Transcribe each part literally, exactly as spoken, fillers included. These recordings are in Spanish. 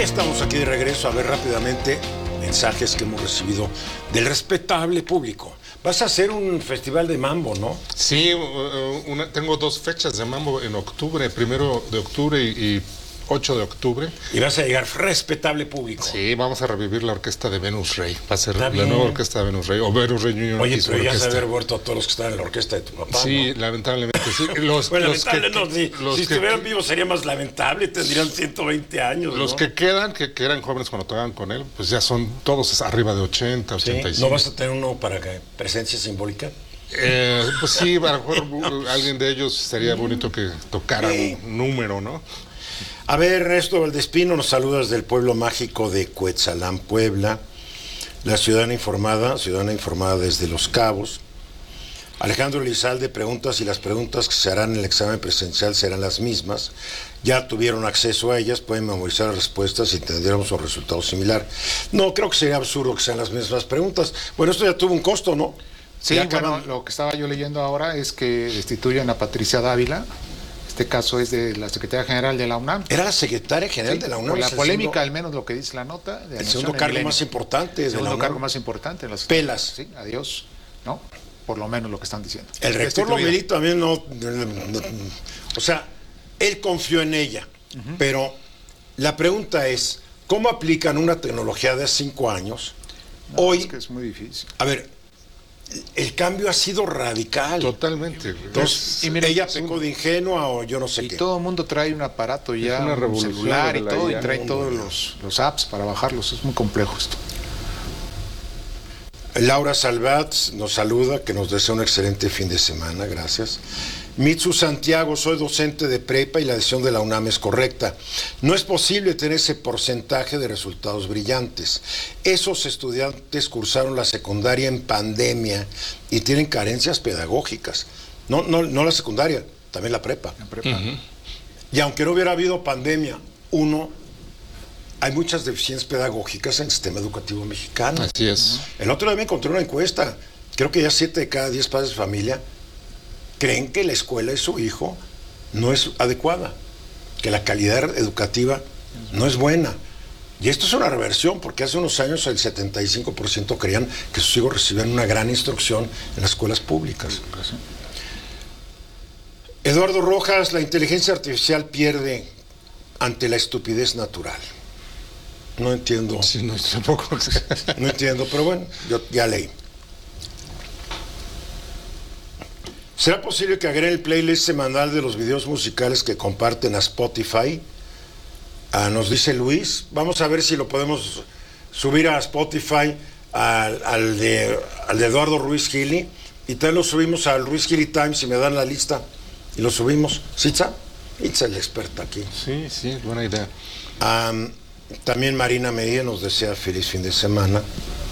estamos aquí de regreso a ver rápidamente mensajes que hemos recibido del respetable público. Vas a hacer un festival de mambo, ¿no? Sí, una, tengo dos fechas de mambo en octubre, primero de octubre y, y ocho de octubre. Y vas a llegar respetable público. Sí, vamos a revivir la orquesta de Venus Rey. Va a ser Está la bien. nueva orquesta de Venus Rey, o Venus Rey Junior. Oye, pero ya has de haber muerto a todos los que están en la orquesta de tu papá, Sí, ¿no? lamentablemente, sí. Los, bueno, los lamentable que, no, sí. los Si que, estuvieran vivos sería más lamentable, tendrían ciento veinte años, Los ¿no? que quedan, que, que eran jóvenes cuando tocaban con él, pues ya son todos arriba de ochenta, ¿Sí? ochenta y cinco. ¿No vas a tener uno para que presencia simbólica? Eh, pues sí, a lo mejor alguien de ellos sería bonito que tocara Sí. un número, ¿no? A ver, Ernesto Valdespino nos saluda desde el pueblo mágico de Cuetzalán, Puebla. La ciudadana informada, ciudadana informada desde Los Cabos. Alejandro Elizalde pregunta si las preguntas que se harán en el examen presencial serán las mismas. Ya tuvieron acceso a ellas, pueden memorizar las respuestas y tendremos un resultado similar. No, creo que sería absurdo que sean las mismas preguntas. Bueno, esto ya tuvo un costo, ¿no? Sí, Ya bueno, acaban- lo que estaba yo leyendo ahora es que destituyen a Patricia Dávila. Este caso es de la Secretaría General de la UNAM. Era la secretaria general Sí, de la UNAM. por la es el polémica, segundo- al menos lo que dice la nota. De El anexión segundo en cargo Milenio. más importante de El la segundo UNAM. cargo más importante. En las Pelas. Sí, adiós, ¿no? Por lo menos lo que están diciendo. El rector Destituida. Lomelí también no, no- o sea, él confió en ella, uh-huh. Pero la pregunta es, ¿cómo aplican una tecnología de cinco años? No, Hoy, es que es muy difícil. a ver, el cambio ha sido radical. Totalmente. Entonces, Y mira, ella es pecó un- de ingenua o yo no sé Y qué. todo el mundo trae un aparato ya, Es una un revolución celular y de la todo, I A. y trae todos los, los apps para bajarlos. Es muy complejo esto. Laura Salvat nos saluda, que nos desea un excelente fin de semana, gracias. Mitsu Santiago, soy docente de prepa y la decisión de la UNAM es correcta. No es posible tener ese porcentaje de resultados brillantes. Esos estudiantes cursaron la secundaria en pandemia y tienen carencias pedagógicas. No, no, no la secundaria, también la prepa. La prepa. Uh-huh. Y aunque no hubiera habido pandemia, uno, hay muchas deficiencias pedagógicas en el sistema educativo mexicano. Así es. El otro día me encontré una encuesta, creo que ya siete de cada diez padres de familia creen que la escuela de su hijo no es adecuada, que la calidad educativa no es buena. Y esto es una reversión, porque hace unos años el setenta y cinco por ciento creían que sus hijos recibían una gran instrucción en las escuelas públicas. Eduardo Rojas, la inteligencia artificial pierde ante la estupidez natural. No entiendo. Sí, no, tampoco. No entiendo, pero bueno, yo ya leí. ¿Será posible que agreguen el playlist semanal de los videos musicales que comparten a Spotify? Ah, nos dice Luis. Vamos a ver si lo podemos subir a Spotify al, al, de, al de Eduardo Ruiz Gili. Y también lo subimos al Ruiz Gili Times, si me dan la lista. Y lo subimos. ¿Sitza? Itza es la experta aquí. Sí, sí, buena idea. Um, también Marina Medina nos desea feliz fin de semana.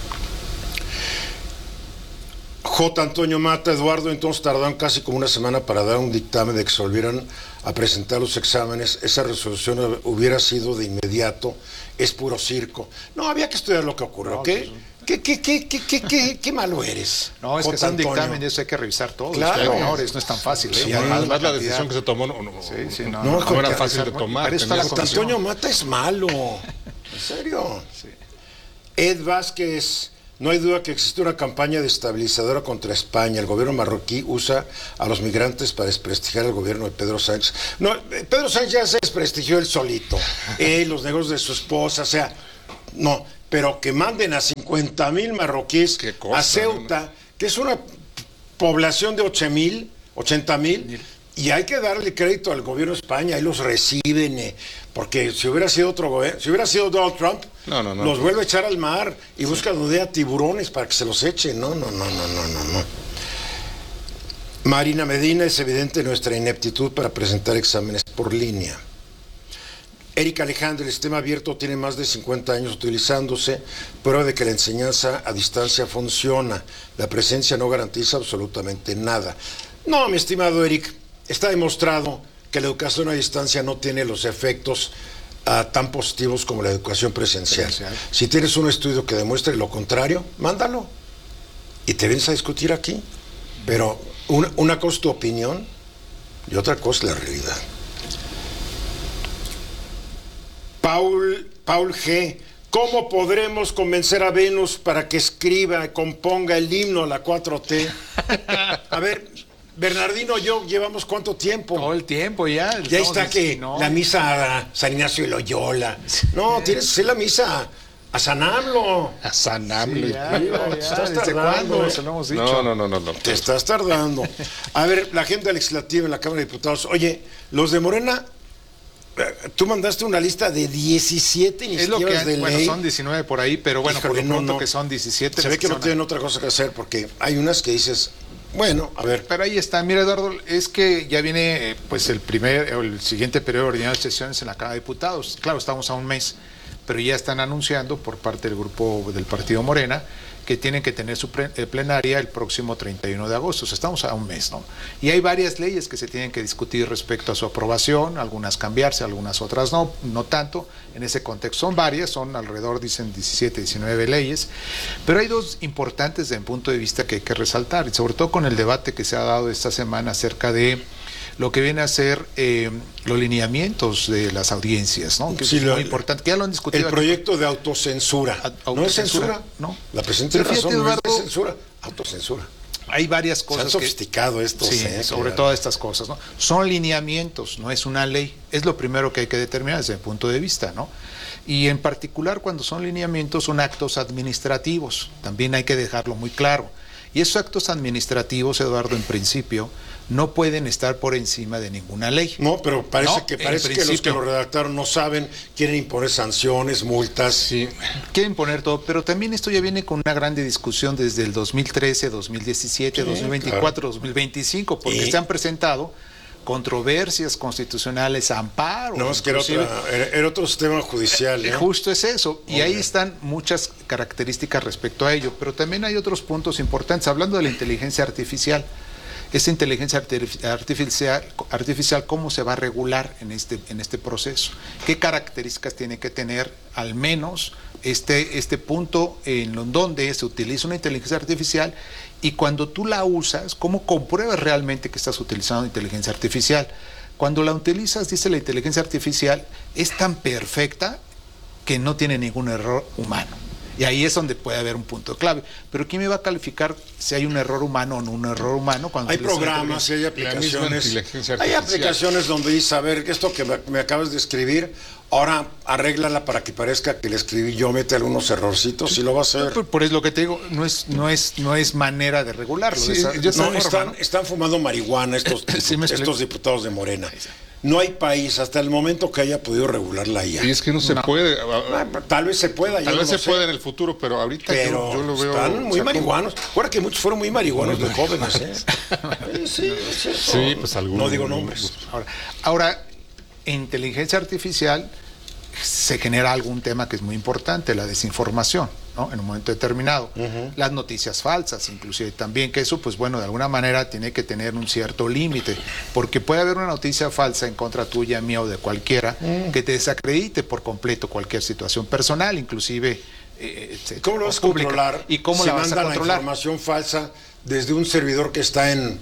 J. Antonio Mata, Eduardo, entonces tardaron casi como una semana para dar un dictamen de que se volvieran a presentar los exámenes. Esa resolución hubiera sido de inmediato. Es puro circo. No, había que estudiar lo que ocurrió. No, ¿Qué? sí, sí. ¿Qué, qué, qué, qué, qué, qué, qué malo eres? No, es que J. es un Antonio. dictamen y eso hay que revisar todo. Claro. Los menores, no es tan fácil. Sí, ¿eh? además Además, la cantidad. decisión que se tomó no, no, Sí, sí, no, No, no, no era que fácil de revisar. tomar. Pero está la tenía- J. condición. Antonio Mata es malo. ¿En serio? Sí. Ed Vázquez, no hay duda que existe una campaña destabilizadora contra España. El gobierno marroquí usa a los migrantes para desprestigiar al gobierno de Pedro Sánchez. No, eh, Pedro Sánchez ya se desprestigió él solito. Él, los negocios de su esposa, o sea, no. Pero que manden a cincuenta mil marroquíes Qué cosa, a Ceuta, ¿no? que es una población de ocho mil, ochenta mil, y hay que darle crédito al gobierno de España, ahí los reciben, eh, porque si hubiera sido otro gobierno, si hubiera sido Donald Trump, No, no, no. los vuelve a echar al mar y busca donde haya tiburones para que se los echen. No, no, no, no, no, no, no. Marina Medina, es evidente nuestra ineptitud para presentar exámenes por línea. Erika Alejandro, el sistema abierto tiene más de cincuenta años utilizándose, prueba de que la enseñanza a distancia funciona. La presencia no garantiza absolutamente nada. No, mi estimado Eric, está demostrado que la educación a distancia no tiene los efectos uh, tan positivos como la educación presencial. Presencial. Si tienes un estudio que demuestre lo contrario, mándalo. Y te vienes a discutir aquí. Pero una, una cosa es tu opinión y otra cosa es la realidad. Paul, Paul G. ¿Cómo podremos convencer a Venus para que escriba y componga el himno a la cuatro T? A ver, Bernardino y yo llevamos ¿cuánto tiempo? Todo el tiempo ya. Ya está que no. la misa a San Ignacio de Loyola. No, tienes que hacer la misa a San Pablo. A San Pablo. Sí, ya, ya, ya. Estás ¿Desde tardando, cuándo? eh. Se lo hemos dicho. No, no, no, no, no. Te estás tardando. A ver, la agenda legislativa en la Cámara de Diputados. Oye, los de Morena, eh, tú mandaste una lista de diecisiete Es lo que iniciativas hay, de bueno, ley. son diecinueve por ahí, pero bueno, Híjole, por lo no, pronto no. que son diecisiete. Se ve las que no son- tienen otra cosa que hacer porque hay unas que dices, bueno, a ver. Pero ahí está, mira Eduardo, es que ya viene eh, pues el primer o el siguiente periodo ordinario de sesiones en la Cámara de Diputados. Claro, estamos a un mes, pero ya están anunciando por parte del grupo del Partido Morena que tienen que tener su pre- eh, plenaria el próximo treinta y uno de agosto, o sea, estamos a un mes, ¿no? Y hay varias leyes que se tienen que discutir respecto a su aprobación, algunas cambiarse, algunas otras no, no tanto, en ese contexto son varias, son alrededor, dicen, diecisiete, diecinueve leyes, pero hay dos importantes desde mi punto de vista que hay que resaltar, y sobre todo con el debate que se ha dado esta semana acerca de lo que viene a ser eh, los lineamientos de las audiencias, ¿no? Que Sí, es lo- muy importante, que ya lo han discutido. El aquí. proyecto de autocensura. A- ¿No es censura? autocensura, no. La presidenta Pero tiene razón, fíjate, no es de Eduardo, censura, autocensura. Hay varias Se han cosas que... sofisticado estos. Sí, ¿eh? sobre Que- todas estas cosas, ¿no? Son lineamientos, no es una ley. Es lo primero que hay que determinar desde mi punto de vista, ¿no? Y en particular cuando son lineamientos son actos administrativos, también hay que dejarlo muy claro. Y esos actos administrativos, Eduardo, en principio, no pueden estar por encima de ninguna ley. No, pero parece No, que en parece que los que principio. lo redactaron no saben, quieren imponer sanciones, multas. Sí. Quieren poner todo, pero también esto ya viene con una grande discusión desde el dos mil trece, dos mil diecisiete, Sí, dos mil veinticuatro, dos mil veinticinco, porque Y- se han presentado controversias constitucionales, amparos. No, es que era, inclusive. otra- era- era otro sistema judicial. Eh, ¿no? Justo es eso, y ahí Hombre. están muchas características respecto a ello, pero también hay otros puntos importantes, hablando de la inteligencia artificial. Esa inteligencia artif- artificial, artificial, ¿cómo se va a regular en este, en este proceso? ¿Qué características tiene que tener al menos este, este punto en donde se utiliza una inteligencia artificial? Y cuando tú la usas, ¿cómo compruebas realmente que estás utilizando inteligencia artificial? Cuando la utilizas, dice la inteligencia artificial, es tan perfecta que no tiene ningún error humano. Y ahí es donde puede haber un punto clave. Pero ¿quién me va a calificar si hay un error humano o no un error humano? Cuando Hay utiliza la programas y hay La misma aplicaciones. inteligencia Hay artificial. aplicaciones donde dice, a ver, esto que me, me acabas de escribir, ahora arréglala para que parezca que le escribí yo, mete algunos errorcitos y lo va a hacer. Por, por eso lo que te digo, no es, no es, no es manera de regularlo. Sí, de esa- yo de esa No, forma, están, ¿no? están fumando marihuana estos, Sí, me explico. estos diputados de Morena. No hay país hasta el momento que haya podido regular la I A. Y es que no se No. puede. Ah, Tal vez se pueda, yo Tal no vez lo se sé, puede en el futuro, pero ahorita pero yo, yo lo veo. están muy o sea, marihuanos. Recuerda que muchos fueron muy marihuanos de jóvenes, ¿eh? Sí, sí, es cierto. Sí, pues algunos. No digo nombres. Ahora, ahora, inteligencia artificial se genera algún tema que es muy importante, la desinformación, ¿no? En un momento determinado. Las noticias falsas, inclusive también, que eso, pues bueno, de alguna manera tiene que tener un cierto límite, porque puede haber una noticia falsa en contra tuya, mía o de cualquiera, que te desacredite por completo cualquier situación personal, inclusive eh, etcétera, ¿Cómo lo vas a o pública. controlar? ¿Y cómo si la vas a mandan controlar? la información falsa desde un servidor que está en,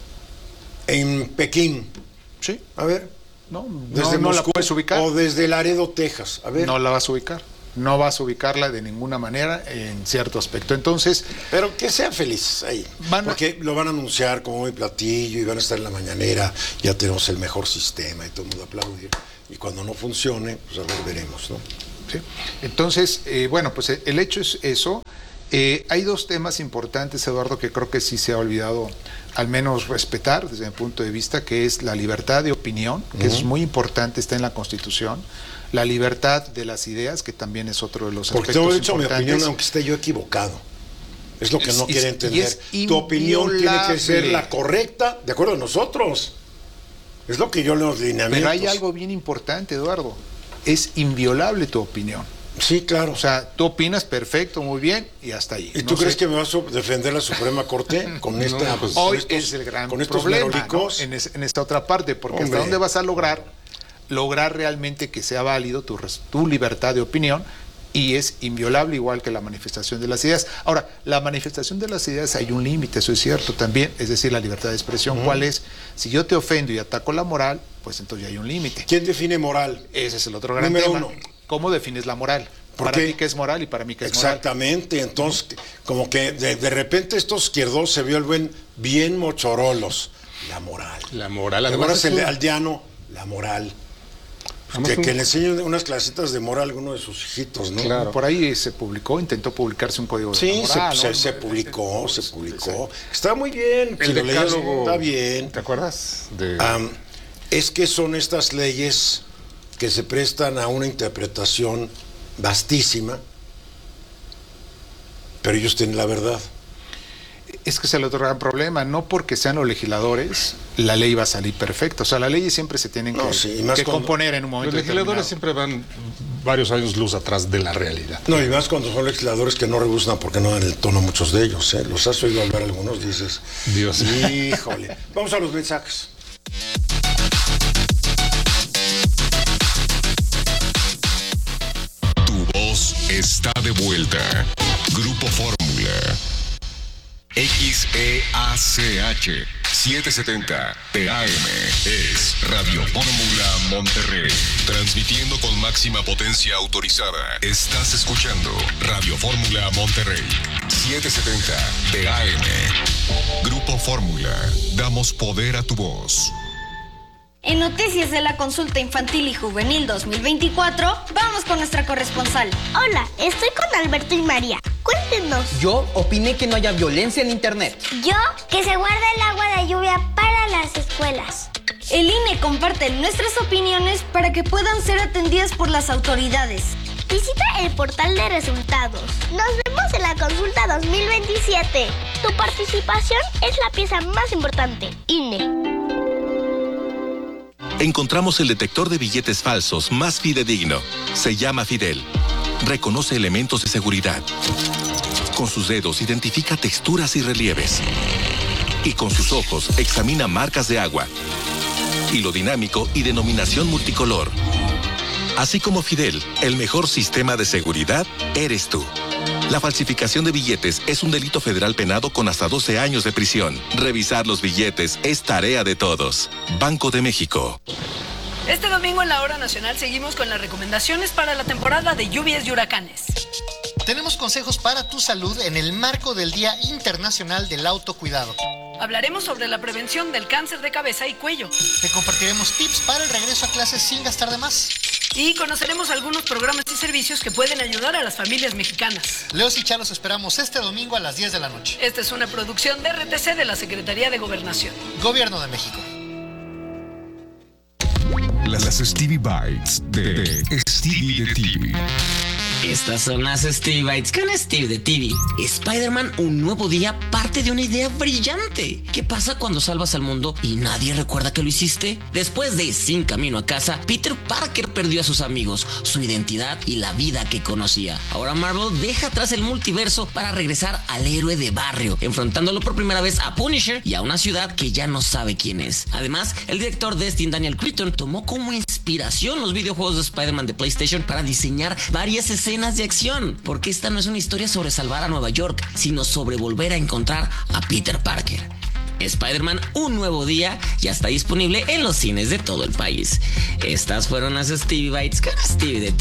en Pekín? Sí, A ver, no, desde no, no la Moscú puedes ubicar. o desde Laredo, Texas. A ver, No la vas a ubicar. No vas a ubicarla de ninguna manera en cierto aspecto. Entonces, pero que sean felices ahí. Van a- Porque lo van a anunciar como muy platillo y van a estar en la mañanera. Ya tenemos el mejor sistema y todo el mundo aplaudir. Y cuando no funcione, pues a ver, veremos, ¿no? ¿sí? Entonces, eh, bueno, pues eh, el hecho es eso. Eh, hay dos temas importantes, Eduardo, que creo que sí se ha olvidado al menos respetar desde mi punto de vista, que es la libertad de opinión, que es muy importante, está en la Constitución, la libertad de las ideas, que también es otro de los Porque aspectos tengo dicho mi importantes. opinión, aunque esté yo equivocado. Es lo que no Y- quiere y entender. es Tu opinión tiene que ser inviolable. la correcta, de acuerdo a nosotros. Es lo que yo leo los lineamientos. Pero hay algo bien importante, Eduardo, es inviolable tu opinión. Sí, claro. O sea, tú opinas perfecto, muy bien, y hasta ahí. ¿Y No tú crees sé. que me vas a defender la Suprema Corte con esta pues, con Hoy estos- es el gran con estos problema, ¿no? merolicos? en, es- en esta otra parte, porque Hombre. hasta dónde vas a lograr lograr realmente que sea válido tu, res- tu libertad de opinión, y es inviolable igual que la manifestación de las ideas. Ahora, la manifestación de las ideas hay un límite, eso es cierto también, es decir, la libertad de expresión, ¿cuál es? Si yo te ofendo y ataco la moral, pues entonces ya hay un límite. ¿Quién define moral? Ese es el otro gran Número tema. uno. ¿Cómo defines la moral? Para Porque- mí qué es moral y para mí qué es Exactamente, entonces como que de, de repente estos izquierdos se vuelven bien mochorolos. La moral. La moral, ¿Te además acuerdas es el un- aldeano? La moral. Además Que, un- que le enseñen unas clasitas de moral a alguno de sus hijitos, ¿no? Claro. moral. Por ahí se publicó, intentó publicarse un código de Sí, la se, moral. se- ¿no? se publicó, se publicó. Está muy bien, si El lo lees, decálogo, está bien. ¿te acuerdas? De, Am, es que son estas leyes que se prestan a una interpretación vastísima, pero ellos tienen la verdad. Es que es el otro gran problema, no porque sean los legisladores, la ley va a salir perfecta. O sea, las leyes siempre se tienen No, que, sí, y más que cuando- componer en un los momento legisladores determinado. siempre van varios años luz atrás de la realidad. No, y más cuando son legisladores que no rebuznan porque no dan el tono a muchos de ellos, ¿eh? Los has oído hablar algunos, dices, Dios. híjole. Vamos a los mensajes. Tu voz está de vuelta. Grupo Fórmula. X E A C H setecientos setenta T A M es Radio Fórmula Monterrey. Transmitiendo con máxima potencia autorizada. Estás escuchando Radio Fórmula Monterrey. setecientos setenta T A M. Grupo Fórmula. Damos poder a tu voz. En noticias de la consulta infantil y juvenil dos mil veinticuatro, vamos con nuestra corresponsal. Hola, estoy con Alberto y María. Cuéntenos. Yo opiné que no haya violencia en internet. Yo, que se guarde el agua de lluvia para las escuelas. El I N E comparte nuestras opiniones para que puedan ser atendidas por las autoridades. Visita el portal de resultados. Nos vemos en la consulta dos mil veintisiete. Tu participación es la pieza más importante. I N E. Encontramos el detector de billetes falsos más fidedigno. Se llama Fidel. Reconoce elementos de seguridad. Con sus dedos identifica texturas y relieves. Y con sus ojos examina marcas de agua. Hilo dinámico y denominación multicolor. Así como Fidel, el mejor sistema de seguridad eres tú. La falsificación de billetes es un delito federal penado con hasta doce años de prisión. Revisar los billetes es tarea de todos. Banco de México. Este domingo en la Hora Nacional seguimos con las recomendaciones para la temporada de lluvias y huracanes. Tenemos consejos para tu salud en el marco del Día Internacional del Autocuidado. Hablaremos sobre la prevención del cáncer de cabeza y cuello. Te compartiremos tips para el regreso a clases sin gastar de más. Y conoceremos algunos programas y servicios que pueden ayudar a las familias mexicanas. Leos y Chá los esperamos este domingo a las diez de la noche. Esta es una producción de R T C de la Secretaría de Gobernación. Gobierno de México. Las Stevie Bites de, de Stevie de T V. Estas son las Stevie Bites con Steve de T V. Spider-Man, un nuevo día, parte de una idea brillante. ¿Qué pasa cuando salvas al mundo y nadie recuerda que lo hiciste? Después de Sin Camino a Casa, Peter Parker perdió a sus amigos, su identidad y la vida que conocía. Ahora Marvel deja atrás el multiverso para regresar al héroe de barrio, enfrentándolo por primera vez a Punisher y a una ciudad que ya no sabe quién es. Además, el director Destin Daniel Cretton tomó como inspiración los videojuegos de Spider-Man de PlayStation para diseñar varias escenas de acción, porque esta no es una historia sobre salvar a Nueva York, sino sobre volver a encontrar a Peter Parker. Spider-Man, un nuevo día, ya está disponible en los cines de todo el país. Estas fueron las Stevie Bites con Stevie de